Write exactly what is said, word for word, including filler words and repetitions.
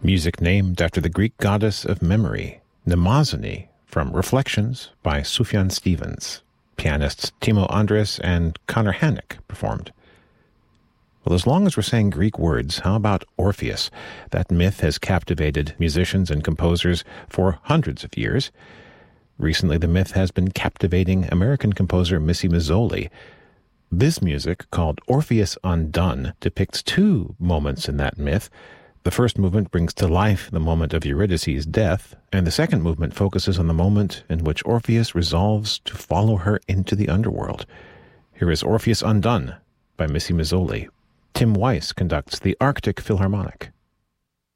music named after the Greek goddess of memory, Mnemosyne, from Reflections by Sufjan Stevens. Pianists Timo Andres and Connor Hannock performed. Well, as long as we're saying Greek words, how about Orpheus? That myth has captivated musicians and composers for hundreds of years. Recently, the myth has been captivating American composer Missy Mazzoli. This music, called Orpheus Undone, depicts two moments in that myth. The first movement brings to life the moment of Eurydice's death, and the second movement focuses on the moment in which Orpheus resolves to follow her into the underworld. Here is Orpheus Undone by Missy Mazzoli. Tim Weiss conducts the Arctic Philharmonic.